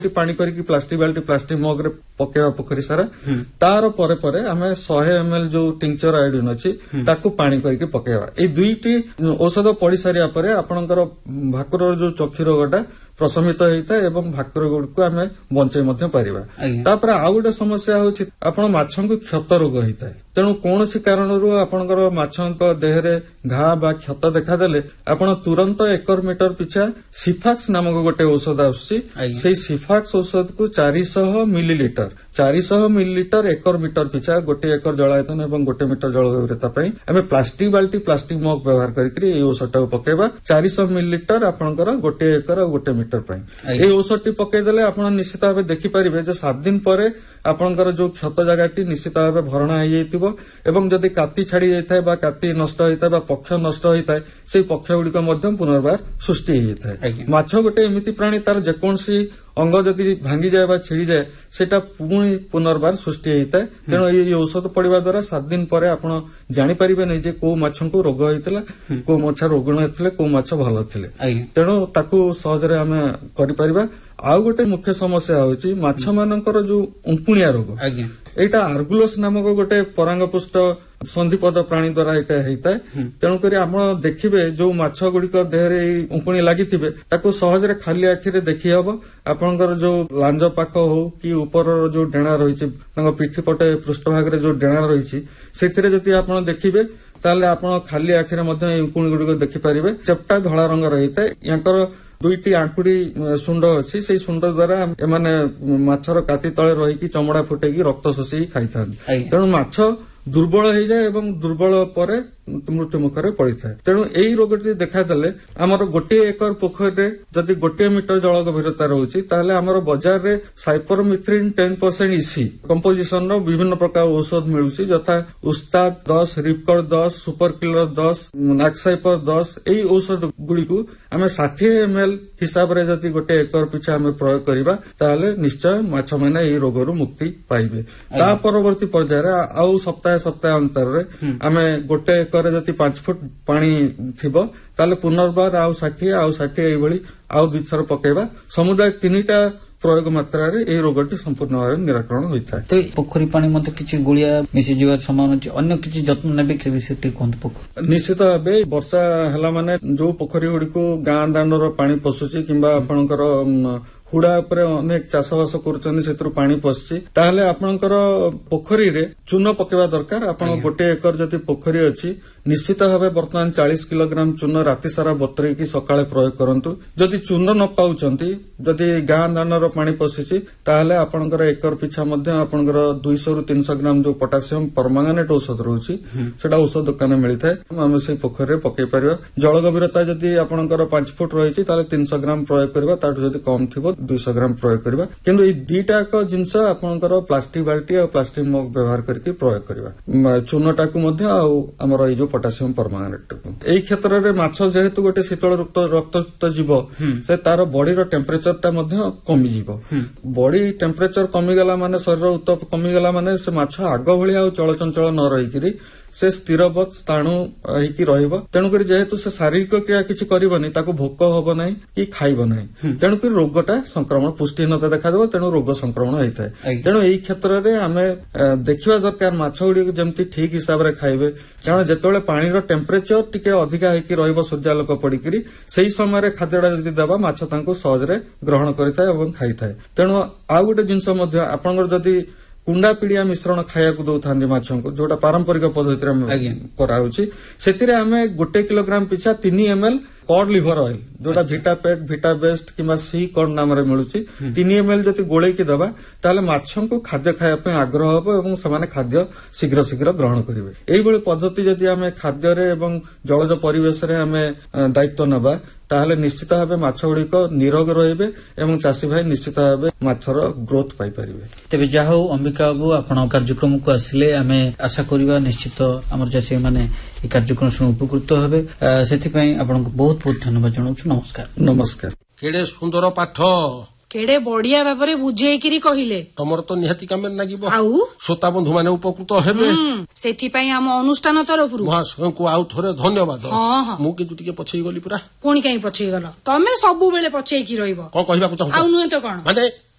पानी करके प्लास्टिक बाल्टी प्लास्टिक मग रे पकेवा पोखरी सारा तार परे परे आमे 100 ml जो टिंचर आयोडीन अछि ताकू पानी करके पकेवा ए दुईटी औषध पड़ी सारिया परे आपनकर भाकुर जो चक्षु रोगटा प्रशमित होता है एवं भाकुर गुड़ आम बंचाई मध्य पारिबा तापर आउ गोटे समस्या होछि आपण माछन को क्षत रोग होता है तेणु कौन सी कारण आपणकर माछन देहरे घा बा क्षत देखा देले आपण तुरंत 1 मीटर पिछा सिफाक्स नामक गोटे औषध आसुछि से सिफाक्स औषध को 400 मिलीलीटर 400 मिलीलीटर 1 मीटर पिछा गोटे एकर जलायतन एवं गोटे मीटर जल गभीरता पई आमे प्लास्टिक बाल्टी प्लास्टिक मग व्यवहार करके ए औषधटा पकेबा 400 मिलीलीटर आपणकर गोटे एकर और गोटे मीटर पई ए औषधटी पकेदेले आपण निश्चित भाव देखि परिबे जे 7 दिन परे आपणकर जो क्षत जगाटी निश्चित भाव भरणा हो जाइतिबो एवं जदि काती छाड़ी जाइथाय बा काती नष्ट होइथाय बा पक्ष नष्ट होइथाय सेही पक्ष गुडिक मध्यम पुनर्बार सृष्टि होइथाय माछ गोटे एमिति प्राणी तार जेकोनसी अंग जदि भांगी जाए बा छिड़ी जाए सेटा पुणी पुनर्बार सृष्टि होइथाय तेणु ये औषध पड़िबा द्वारा 7 दिन परे आपण जानि परिबे नै जे को माछ को रोग होइतला को माछ रोग नथिले को माछ भलो थिले तेणु ताकू सहजरे आमे करि परिबा आउ गोटे मुख्य समस्या होची माछ मानकर जो उंकुणिया रोग एटा आर्गुलस नामक गोटे परांगपुष्ट संधिपद प्राणी द्वारा एटा हेइताय तेणुकरी आपण देखिबे जो माछ गुड़िक देहरे उंकुणी लागिथिबे ताको सहजरे खाली आखिरे देखि हबो आपनकर जो लांज पाख हो कि ऊपर जो डेणा रहिछि तांग पिठी पटे पृष्ठभाग रे जो डेणा रहिछि सेथिरे जति आपण देखिबे ताले आपण खाली आखिरे मध्ये उंकुणी गुड़िक देखि परिबे चपटा धळा रंग रहिताय यांकर दुईटी आंकुड़ी सुंड अच्छी से सुंड द्वारा एमाने माछर काती तले रही चमड़ा फुटेकी रक्त शोषी खाई तेणु माछ दुर्बल हो जाए एवं दुर्बल पर मृत्यु मुखर पड़ी था तेणु यही रोगटी देखादेले आमर गोटे एकर पोखरी जदि गोटे मीटर जल गभीरता रोचे ताहले आमर बाजार रे साइपरमिथ्रिन 10% इसी कंपोजिशन रो विभिन्न प्रकार औषध मिलुसी जथा उस्ताद 10 रिपकर 10 सुपर किलर 10 नाक्साइपर 10 एई औषध गुडी को आमे 60 ml हिसाब रे जदि गोटे एकर पिछा आमे प्रयोग करिबा ताहले निश्चय माछ माने एई रोगरु मुक्ति पाइबे ता परवर्ती पर्याय रे आउ सप्ताह अंतर रे आमे गोटे एकर जति 5 फुट पानी थिबो ताले पुनर्बार आउ 60 एइबळी आउ दुई थर पकेबा समुदाय 3टा प्रयोग मात्रा रे ए रोगटी संपूर्ण भाव निराकरण होता है। तो पोखरी पानी मते किछि गुलिया मिसी जीवार समान अछि अन्य किछि जत्न नेबे के विषय कोन पोखरी निश्चित भाबे वर्षा हला माने जो पोखरी गुडी को गां दांडर पानी पसुछि किंबा आपनकर हुड़ा उपरे अनेक चाषबास करुछन सेतरु पानी पसछि ताहले आपनकर पोखरी रे चून पकेवा दरकार आपण गोटे एकर जति पोखरी अछि निश्चित भाबे वर्तमान 40 किलोग्राम चून राति सारा बतरे की सकाळे प्रयोग करंतु जदि चून न पाउचंती जदि गां दानर पानी पसिछि ताहले आपनकर एकर पिछा मध्ये आपनकर 200 रु 300 ग्राम जो पोटासियम परमांगनेट औषध रहउछि सेटा औषध दुकान मिलिथाय हम से पोखरी रे पकेइ परिबा जल गभीरता जदि आपनकर 5 फुट रहिछि ताहले 300 ग्राम प्रयोग करबा ताटु जदि कम थिबो 200 ग्राम प्रयोग करबा किंतु ए दीटा को जिंस आपनकर प्लास्टिक बाल्टी और प्लास्टिक मग व्यवहार करके प्रयोग करबा चूनटा को मध्ये आ हमर ए जो पोटासियम परमांगनेट एई क्षेत्र रे माछ जेहेतु गोटे शीतल रक्तयुक्त जीव से तार बॉडी रो टेम्परेचर टा मध्ये कमी जीव बॉडी टेम्परेचर कमी गला माने शरीर उत्ताप कमी गला माने से माछ आग भली आ चलचंचल न रहिकरी से स्थिरवत स्थाणु होइकी रहइबो तेणुकरी जेहेतु से शारीरिक क्रिया किछि करिबनी ताको भोक होबो नाही कि खाइबो नाही तेणुकरी रोगटा संक्रमण पुष्टिहीनता देखा देबो तेणु रोग संक्रमण होइताय तेणु एई क्षेत्र रे आमे देखिबा दरकार माछ गुडी जेमति ठीक हिसाब रे खाइबे कारण जेतोले पानी रो टेम्परेचर टिके अधिका होइकी रहइबो सूर्यालोक पडिकरी सेही समय रे खाद्यडा जदि देबा माछ तांको सहज रे ग्रहण करिताय एवं खाइताय तेणु आ गोटे जिंस मध्ये आपनकर जदि कुंडा पीड़िया मिश्रण खाया को दौथांदी माछों को जोटा पारंपरिक पद्धति कराउछि सेतिरे आमे 1 kilogram पिछा 3 ml cod liver oil जोटा विटापेट विटाबेस्ट किंबा सी कॉड नाम रे मिलुछि 3 ml जति गोळे की दबा ताले माछों को खाद्य खाया पे आग्रह हबो एवं समाने खाद्य शीघ्र शीघ्र ग्रहण करिवे एई बळे पद्धति जति आमे खाद्य रे एवं जलज परिवेश रे आमे दायित्व नबा ताहले निश्चित भाबे माछ गुड़िक निरोग रहिबे एवं चासी भाई निश्चित भाबे माछर ग्रोथ पाई परिबे तबे जाहो अंबिका बाबू आपण कार्यक्रम को आसिले आमे आशा करिबा निश्चित हमर चासी माने ए कार्यक्रम से उपकृत हेबे सेति पई आपण को बहुत बहुत धन्यवाद जणाउछु नमस्कार नमस्कार केडे सुंदर पाठ କେଡେ ବଢିଆ ଭାବରେ ବୁଝେଇକିରି କହିଲେ। ତମର ତ ନିହାତି କାମରେ ଲାଗିବ। ଆଉ ଶ୍ରୋତା ବନ୍ଧୁ ମାନେ ଉପକୃତ ହେବେ। ସେଥିପାଇଁ ଆମ ଅନୁଷ୍ଠାନ ତରଫରୁ ମହାଶୟଙ୍କୁ ଆଉ ଥରେ ଧନ୍ୟବାଦ। ହଁ। ମୁଁ କିନ୍ତୁ ଟିକେ ପଛେଇ ଗଲି ପୁରା। ପୁଣି କାହିଁ ପଛେଇ ଗଲ? ତମେ ସବୁବେଳେ ପଛେଇକି ରହିବ। କଣ କହିବାକୁ ଚାହୁଁଛ? ଆଉ ନୁହେଁ ତ କଣ? ମାନେ